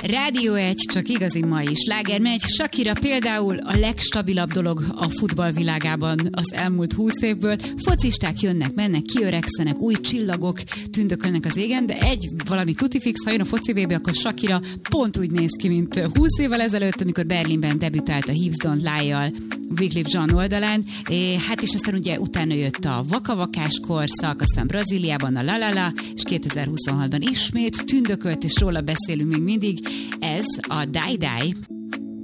Rádió 1, csak igazi mai sláger megy. Shakira például a legstabilabb dolog a futballvilágában az elmúlt 20 évből. Focisták jönnek, mennek, kiöregszenek, új csillagok tündökölnek az égen, de valami tutifix, ha jön a foci VB, akkor Shakira pont úgy néz ki, mint 20 évvel ezelőtt, amikor Berlinben debütált a Hips Don't Lie-jal Wyclef Jean oldalán, és aztán ugye utána jött a vakavakás korszak, aztán Brazíliában a La La La, és 2026-ban ismét tündökölt, és róla beszélünk még mindig, ez a Die Die.